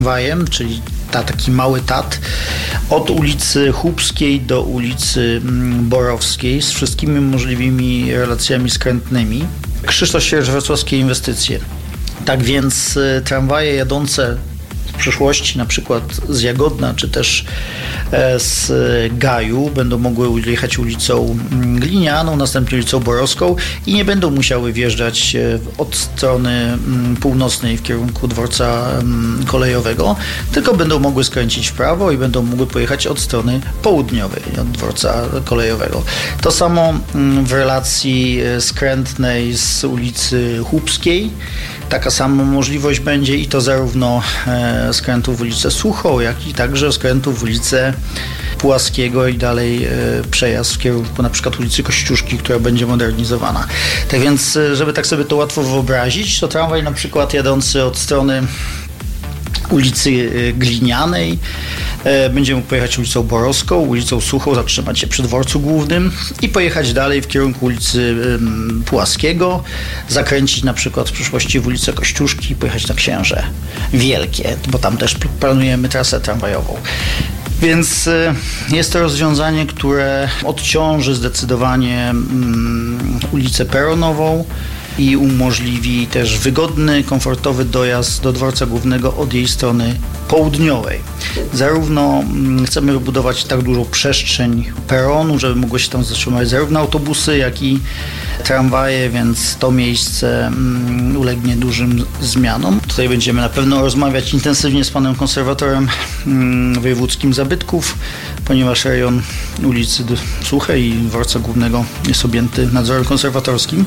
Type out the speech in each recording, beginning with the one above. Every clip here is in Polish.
tramwajem, czyli taki mały tat, od ulicy Chłupskiej do ulicy Borowskiej z wszystkimi możliwymi relacjami skrętnymi. Krzysztof Sierż, Wrocławskie Inwestycje. Tak więc tramwaje jadące w przyszłości na przykład z Jagodna czy też z Gaju będą mogły jechać ulicą Glinianą, następnie ulicą Borowską i nie będą musiały wjeżdżać od strony północnej w kierunku dworca kolejowego, tylko będą mogły skręcić w prawo i będą mogły pojechać od strony południowej, od dworca kolejowego. To samo w relacji skrętnej z ulicy Chłupskiej. Taka sama możliwość będzie i to zarówno skrętów w ulicę Suchą, jak i także skrętów w ulicę Pułaskiego i dalej przejazd w kierunku na przykład ulicy Kościuszki, która będzie modernizowana. Tak więc, żeby tak sobie to łatwo wyobrazić, to tramwaj na przykład jadący od strony ulicy Glinianej będzie mógł pojechać ulicą Borowską, ulicą Suchą, zatrzymać się przy dworcu głównym i pojechać dalej w kierunku ulicy Pułaskiego, zakręcić na przykład w przyszłości w ulicę Kościuszki i pojechać na Księże Wielkie, bo tam też planujemy trasę tramwajową. Więc jest to rozwiązanie, które odciąży zdecydowanie ulicę Peronową i umożliwi też wygodny, komfortowy dojazd do dworca głównego od jej strony południowej. Zarówno chcemy wybudować tak dużą przestrzeń peronu, żeby mogły się tam zatrzymać zarówno autobusy, jak i tramwaje, więc to miejsce ulegnie dużym zmianom. Tutaj będziemy na pewno rozmawiać intensywnie z panem konserwatorem wojewódzkim zabytków, ponieważ rejon ulicy Suchej i dworca głównego jest objęty nadzorem konserwatorskim.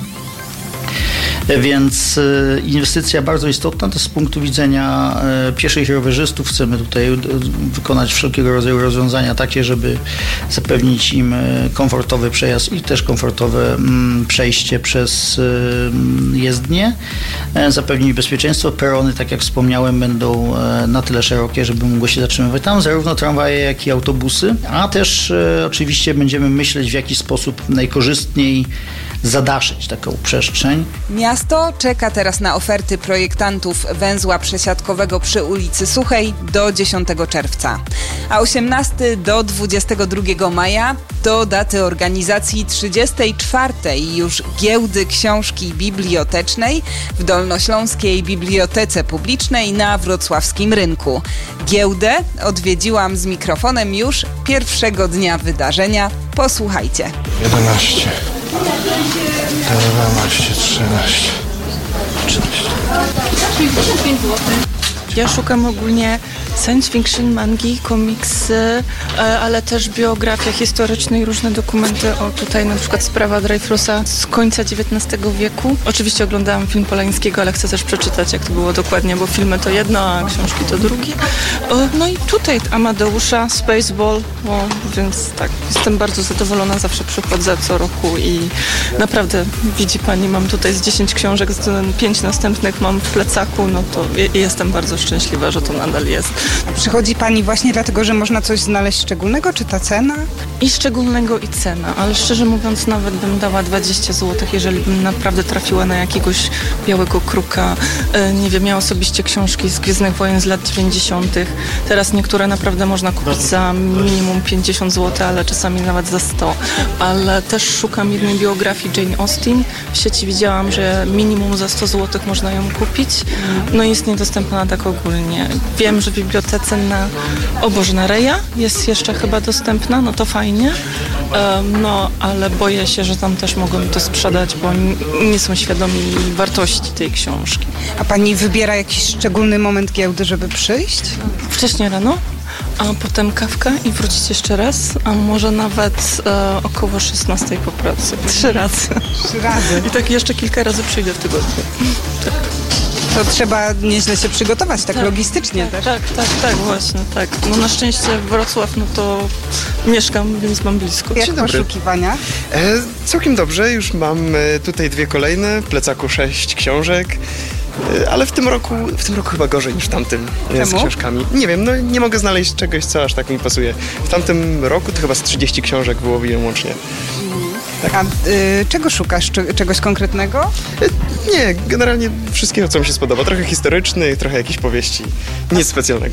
Więc inwestycja bardzo istotna, to z punktu widzenia pieszych rowerzystów chcemy tutaj wykonać wszelkiego rodzaju rozwiązania takie, żeby zapewnić im komfortowy przejazd i też komfortowe przejście przez jezdnię, zapewnić bezpieczeństwo. Perony, tak jak wspomniałem, będą na tyle szerokie, żeby mogły się zatrzymywać tam zarówno tramwaje, jak i autobusy, a też oczywiście będziemy myśleć, w jaki sposób najkorzystniej zadaszyć taką przestrzeń. Miasto czeka teraz na oferty projektantów węzła przesiadkowego przy ulicy Suchej do 10 czerwca, a 18 do 22 maja to daty organizacji 34. już giełdy książki bibliotecznej w Dolnośląskiej Bibliotece Publicznej na wrocławskim rynku. Giełdę odwiedziłam z mikrofonem już pierwszego dnia wydarzenia. Posłuchajcie. 11, 12, 13, 13. Ja szukam ogólnie science fiction, mangi, komiksy, ale też biografia historyczne i różne dokumenty. O, tutaj na przykład sprawa Dreyfusa z końca XIX wieku. Oczywiście oglądałam film Polańskiego, ale chcę też przeczytać, jak to było dokładnie, bo filmy to jedno, a książki to drugie. No i tutaj Amadeusza, Spaceball, więc tak, jestem bardzo zadowolona, zawsze przychodzę co roku i naprawdę, widzi pani, mam tutaj z 10 książek, 5 następnych mam w plecaku, no to jestem bardzo szczęśliwa, że to nadal jest. Przychodzi pani właśnie dlatego, że można coś znaleźć szczególnego, czy ta cena? I szczególnego, i cena, ale szczerze mówiąc nawet bym dała 20 zł, jeżeli bym naprawdę trafiła na jakiegoś białego kruka. Nie wiem, ja osobiście książki z Gwiezdnych Wojen z lat 90. Teraz niektóre naprawdę można kupić za minimum 50 zł, ale czasami nawet za 100. Ale też szukam jednej biografii Jane Austen. W sieci widziałam, że minimum za 100 zł można ją kupić. No i jest niedostępna tak ogólnie. Wiem, że w bibliotece na Reja jest jeszcze chyba dostępna, no to fajnie. No, ale boję się, że tam też mogą to sprzedać, bo nie są świadomi wartości tej książki. A pani wybiera jakiś szczególny moment giełdy, żeby przyjść? Wcześniej rano, a potem kawka i wrócić jeszcze raz, a może nawet około 16 po pracy. 3 razy. 3 razy. I tak jeszcze kilka razy przyjdę w tygodniu. Tak. To trzeba nieźle się przygotować, tak logistycznie też. Tak, właśnie, tak. No na szczęście Wrocław, no to mieszkam, więc mam blisko. Jak poszukiwania? Całkiem dobrze, już mam tutaj 2 kolejne, w plecaku 6 książek. Ale w tym roku chyba gorzej niż w tamtym. Czemu? Z książkami. Nie wiem, no nie mogę znaleźć czegoś, co aż tak mi pasuje. W tamtym roku to chyba z 30 książek było łącznie. A czego szukasz? Czegoś konkretnego? Nie, generalnie wszystkiego, co mi się spodoba. Trochę historycznych, trochę jakichś powieści. Nic specjalnego.